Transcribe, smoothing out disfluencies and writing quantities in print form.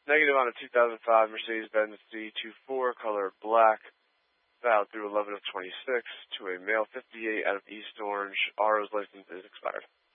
Negative on a 2005 Mercedes-Benz C24, color black, valid through 11 of 26, to a male 58 out of East Orange. RO's license is expired.